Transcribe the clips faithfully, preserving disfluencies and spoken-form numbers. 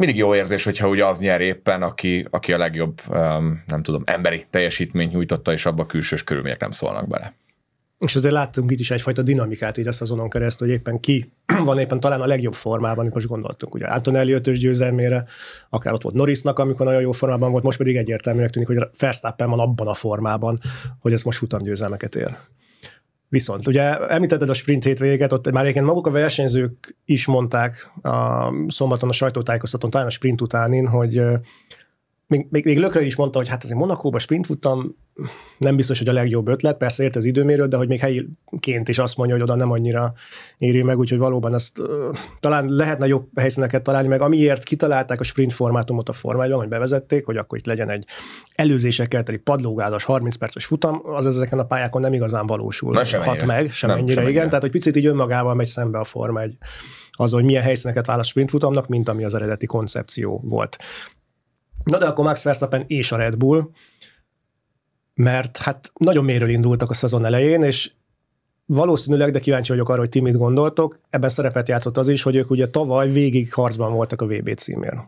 mindig jó érzés, hogyha ugye az nyer éppen, aki, aki a legjobb, um, nem tudom, emberi teljesítményt nyújtotta, és abba külsős körülmények nem szólnak bele. És azért láttunk itt is egyfajta dinamikát így a szezonon keresztül, hogy éppen ki van éppen talán a legjobb formában, itt most gondoltunk ugye Antonelli ötös győzelmére, akár ott volt Norrisnak, amikor nagyon jó formában volt, most pedig egyértelműen tűnik, hogy Verstappen van abban a formában, hogy ez most futamgyőzelmeket ér. Viszont ugye említetted a sprint hétvégéket, ott már egyébként maguk a versenyzők is mondták a szombaton a sajtótájékoztatón, talán a sprint utánin, hogy Még, még, még Lökre is mondta, hogy hát azért Monakóban sprint futam nem biztos, hogy a legjobb ötlet, persze ért az időmérőt, de hogy még helyiként is azt mondja, hogy oda nem annyira éri meg, úgyhogy valóban ezt uh, talán lehetne jobb helyszíneket találni, meg amiért kitalálták a sprint formátumot a formában, hogy bevezették, hogy akkor itt legyen egy előzésekkel, pedig padlógázas harminc perces futam, az ezeken a pályákon nem igazán valósul. Na, sem hat meg, sem nem, ennyire, sem igen, ennyire. tehát hogy picit így önmagával megy szembe a forma egy az, hogy milyen helyszíneket választ sprint futamnak, mint ami az eredeti koncepció volt. Na de akkor Max Verstappen és a Red Bull, mert hát nagyon mélyről indultak a szezon elején, és valószínűleg, de kíváncsi vagyok arra, hogy ti mit gondoltok, ebben szerepet játszott az is, hogy ők ugye tavaly végig harcban voltak a vé bé címért.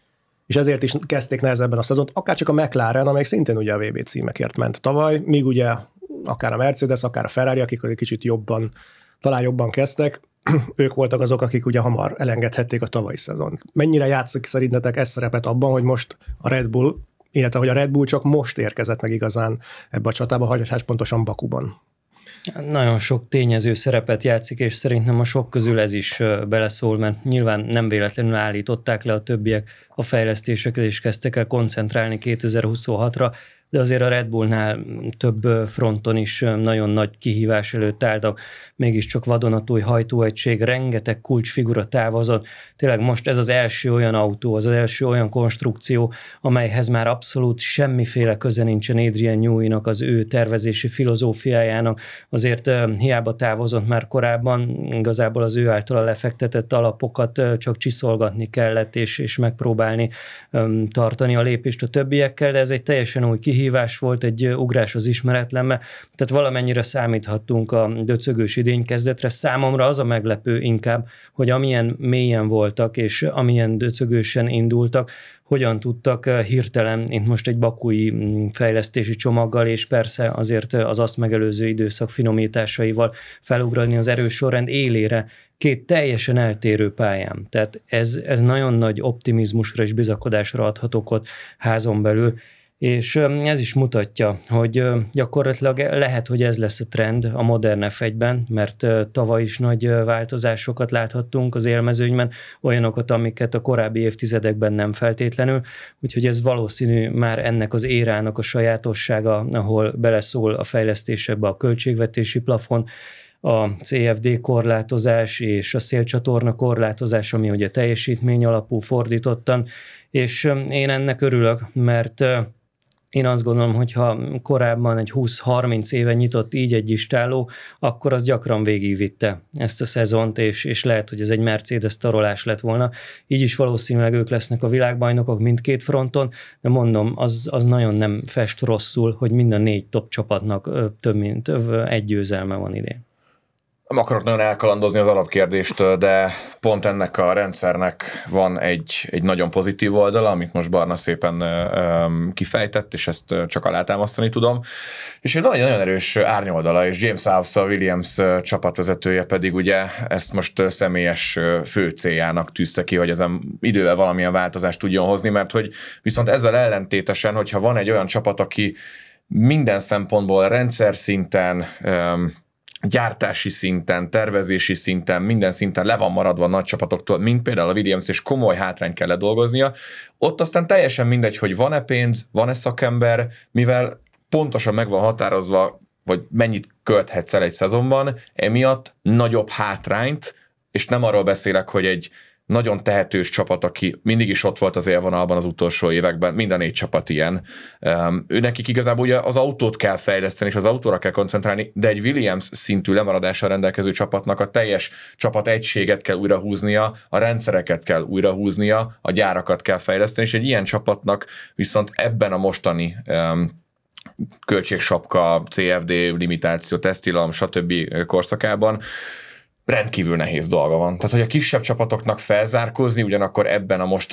És ezért is kezdték nehezebben a szezont, akár csak a McLaren, amelyik szintén ugye a vé bé címekért ment tavaly, míg ugye akár a Mercedes, akár a Ferrari, akik egy kicsit jobban, talán jobban kezdtek, ők voltak azok, akik ugye hamar elengedhették a tavalyi szezont. Mennyire játszik szerintetek ez szerepet abban, hogy most a Red Bull, illetve hogy a Red Bull csak most érkezett meg igazán ebbe a csatába, hagyhatás pontosan Bakuban? Nagyon sok tényező szerepet játszik, és szerintem a sok közül ez is beleszól, mert nyilván nem véletlenül állították le a többiek a fejlesztéseket, és kezdtek el koncentrálni kétezer-huszonhatra, de azért a Red Bullnál több fronton is nagyon nagy kihívás előtt álltak, mégiscsak vadonatúj hajtóegység, rengeteg kulcsfigura távozott. Tényleg most ez az első olyan autó, az az első olyan konstrukció, amelyhez már abszolút semmiféle köze nincsen Adrian Newey-nak, az ő tervezési filozófiájának. Azért hiába távozott már korábban, igazából az ő általa lefektetett alapokat csak csiszolgatni kellett, és, és megpróbálni um, tartani a lépést a többiekkel, de ez egy teljesen új kihívás volt, egy ugrás az ismeretlenbe, tehát valamennyire számíthattunk a döcögős idénykezdetre. Számomra az a meglepő inkább, hogy amilyen mélyen voltak, és amilyen döcögősen indultak, hogyan tudtak hirtelen, itt most egy bakui fejlesztési csomaggal, és persze azért az azt megelőző időszak finomításaival felugrani az erős sorrend élére két teljesen eltérő pályán. Tehát ez, ez nagyon nagy optimizmusra és bizakodásra adhat okot házon belül, és ez is mutatja, hogy gyakorlatilag lehet, hogy ez lesz a trend a modern ef egyben, mert tavaly is nagy változásokat láthattunk az élmezőnyben, olyanokat, amiket a korábbi évtizedekben nem feltétlenül, úgyhogy ez valószínű már ennek az érának a sajátossága, ahol beleszól a fejlesztésekbe a költségvetési plafon, a cé ef dé korlátozás és a szélcsatorna korlátozás, ami ugye teljesítmény alapú fordítottan, és én ennek örülök, mert én azt gondolom, hogy ha korábban egy húsz-harminc éve nyitott így egy istáló, akkor az gyakran végigvitte ezt a szezont, és, és lehet, hogy ez egy Mercedes tarolás lett volna. Így is valószínűleg ők lesznek a világbajnokok mindkét fronton, de mondom, az, az nagyon nem fest rosszul, hogy mind a négy top csapatnak több mint egy győzelme van idén. Nem akarok nagyon elkalandozni az alapkérdést, de pont ennek a rendszernek van egy, egy nagyon pozitív oldala, amit most Barna szépen um, kifejtett, és ezt csak alátámasztani tudom. És egy nagyon, nagyon erős árnyoldala, és James Howes, a Williams csapatvezetője pedig ugye ezt most személyes fő céljának tűzte ki, hogy ezen idővel valamilyen változást tudjon hozni, mert hogy viszont ezzel ellentétesen, hogyha van egy olyan csapat, aki minden szempontból rendszer szinten, um, gyártási szinten, tervezési szinten, minden szinten le van maradva a nagy csapatoktól, mint például a Williams, és komoly hátrányt kell ledolgoznia. Ott aztán teljesen mindegy, hogy van-e pénz, van-e szakember, mivel pontosan meg van határozva, vagy mennyit költhetsz el egy szezonban, emiatt nagyobb hátrányt, és nem arról beszélek, hogy egy nagyon tehetős csapat, aki mindig is ott volt az élvonalban az utolsó években, mind a négy csapat ilyen. Um, ő nekik igazából ugye az autót kell fejleszteni, és az autóra kell koncentrálni, de egy Williams szintű lemaradással rendelkező csapatnak a teljes csapat egységet kell újrahúznia, a rendszereket kell újrahúznia, a gyárakat kell fejleszteni, és egy ilyen csapatnak viszont ebben a mostani um, költségsapka, cé ef dé, limitáció, tesztilalom, stb. Korszakában rendkívül nehéz dolga van. Tehát, hogy a kisebb csapatoknak felzárkózni, ugyanakkor ebben a mostani